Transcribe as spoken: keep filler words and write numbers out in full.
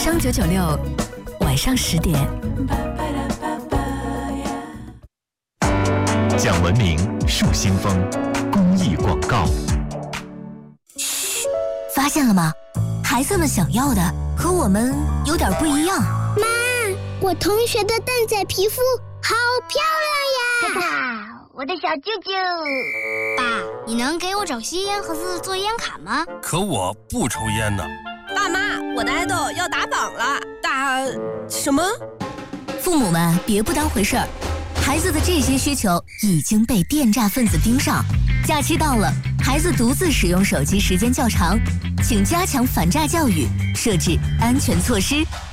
商九九六，晚上十点。 讲文明树新风公益广告。 嘘，发现了吗？孩子们想要的和我们有点不一样。 妈，我同学的蛋仔皮肤好漂亮呀！ 哈哈，我的小舅舅。 爸，你能给我找吸烟盒子做烟卡吗？ 可我不抽烟呢。 爸妈，我的爱豆要打榜了，打什么？ 父母们别不当回事儿，孩子的这些需求已经被电诈分子盯上。假期到了，孩子独自使用手机时间较长，请加强反诈教育，设置安全措施，